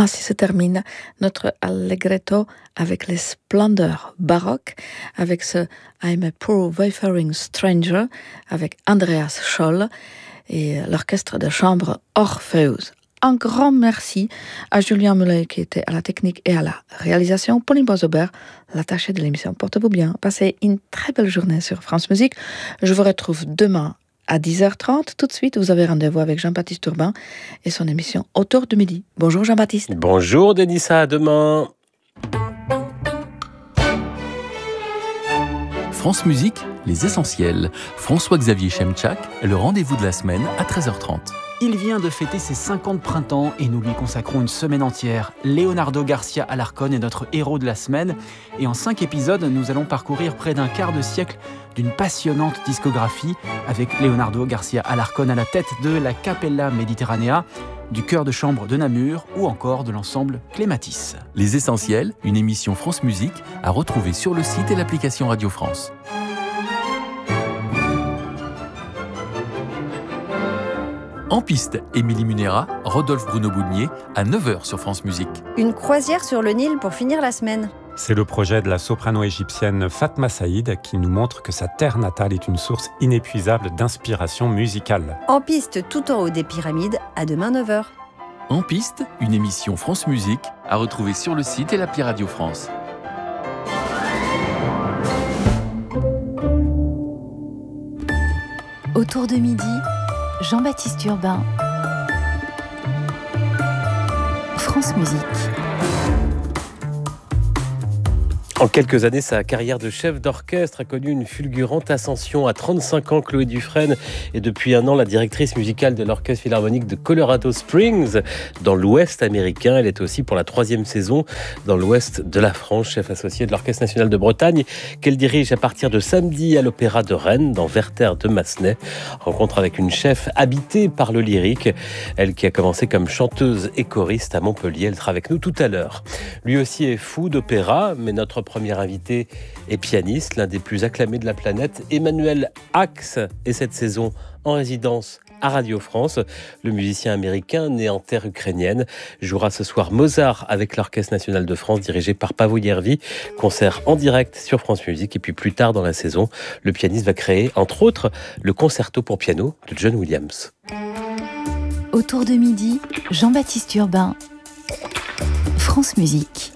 Ainsi se termine notre allegretto avec les splendeurs baroques, avec ce I'm a Poor Wayfaring Stranger, avec Andreas Scholl et l'orchestre de chambre Orpheus. Un grand merci à Julien Muley qui était à la technique et à la réalisation. Pauline Boisebert, l'attachée de l'émission. Portez-vous bien. Passez une très belle journée sur France Musique. Je vous retrouve demain à 10h30. Tout de suite, vous avez rendez-vous avec Jean-Baptiste Urbain et son émission Autour de midi. Bonjour Jean-Baptiste. Bonjour Denissa, à demain. France Musique, les essentiels. François-Xavier Chemchak, le rendez-vous de la semaine à 13h30. Il vient de fêter ses 50 printemps et nous lui consacrons une semaine entière. Leonardo Garcia Alarcón est notre héros de la semaine et en 5 épisodes, nous allons parcourir près d'un quart de siècle d'une passionnante discographie avec Leonardo Garcia Alarcón à la tête de la Capella Mediterranea, du chœur de chambre de Namur ou encore de l'ensemble Clématis. Les essentiels, une émission France Musique à retrouver sur le site et l'application Radio France. En piste, Émilie Munera, Rodolphe Bruno-Boulnier, à 9h sur France Musique. Une croisière sur le Nil pour finir la semaine. C'est le projet de la soprano égyptienne Fatma Saïd qui nous montre que sa terre natale est une source inépuisable d'inspiration musicale. En piste tout en haut des pyramides, à demain 9h. En piste, une émission France Musique à retrouver sur le site et l'appli Radio France. Autour de midi, Jean-Baptiste Urbain. France Musique. En quelques années, sa carrière de chef d'orchestre a connu une fulgurante ascension. À 35 ans, Chloé Dufresne est depuis un an la directrice musicale de l'Orchestre Philharmonique de Colorado Springs, dans l'Ouest américain. Elle est aussi pour la 3e saison dans l'Ouest de la France, chef associé de l'Orchestre National de Bretagne, qu'elle dirige à partir de samedi à l'Opéra de Rennes, dans Werther de Massenet. Rencontre avec une chef habitée par le lyrique. Elle qui a commencé comme chanteuse et choriste à Montpellier. Elle sera avec nous tout à l'heure. Lui aussi est fou d'opéra, mais notre premier invité est pianiste, l'un des plus acclamés de la planète. Emmanuel Ax est cette saison en résidence à Radio France. Le musicien américain, né en terre ukrainienne, jouera ce soir Mozart avec l'Orchestre National de France, dirigé par Paavo Järvi. Concert en direct sur France Musique. Et puis plus tard dans la saison, le pianiste va créer, entre autres, le concerto pour piano de John Williams. Autour de midi, Jean-Baptiste Urbain. France Musique.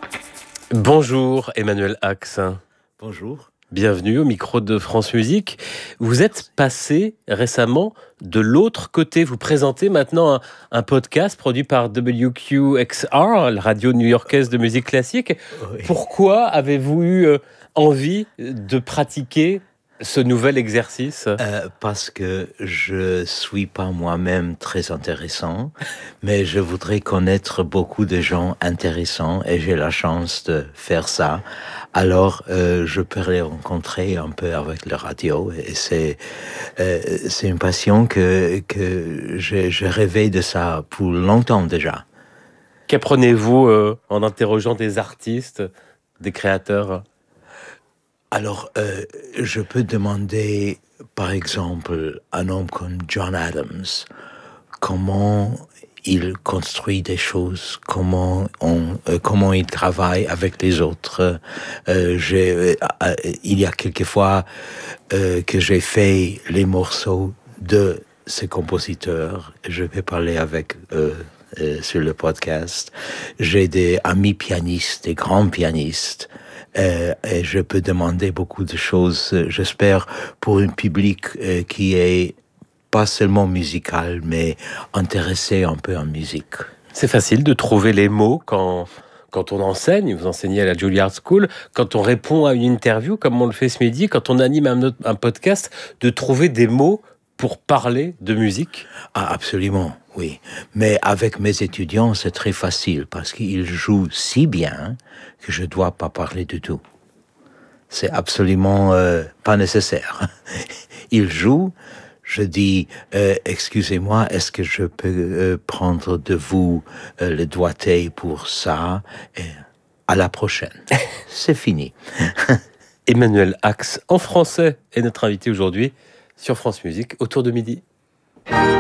Bonjour Emmanuel Ax. Bonjour. Bienvenue au micro de France Musique. Vous êtes passé récemment de l'autre côté. Vous présentez maintenant un podcast produit par WQXR, la radio new-yorkaise de musique classique. Oui. Pourquoi avez-vous eu envie de pratiquer ce nouvel exercice? Parce que je suis pas moi-même très intéressant, mais je voudrais connaître beaucoup de gens intéressants et j'ai la chance de faire ça. Alors, je peux les rencontrer un peu avec la radio et c'est une passion que j'ai rêvé de ça pour longtemps déjà. Qu'apprenez-vous en interrogeant des artistes, des créateurs ? Alors, je peux demander, par exemple, un homme comme John Adams, comment il construit des choses, comment il travaille avec les autres. Il y a quelques fois que j'ai fait les morceaux de ces compositeurs. Je vais parler avec eux sur le podcast. J'ai des amis pianistes, des grands pianistes. Et je peux demander beaucoup de choses, j'espère, pour un public qui est pas seulement musical, mais intéressé un peu en musique. C'est facile de trouver les mots quand on enseigne, vous enseignez à la Juilliard School, quand on répond à une interview, comme on le fait ce midi, quand on anime un podcast, de trouver des mots pour parler de musique? Ah, absolument, oui. Mais avec mes étudiants, c'est très facile parce qu'ils jouent si bien que je ne dois pas parler du tout. C'est absolument pas nécessaire. Ils jouent, je dis, excusez-moi, est-ce que je peux prendre de vous le doigté pour ça? Et à la prochaine. C'est fini. Emmanuel Ax, en français, est notre invité aujourd'hui sur France Musique, autour de midi.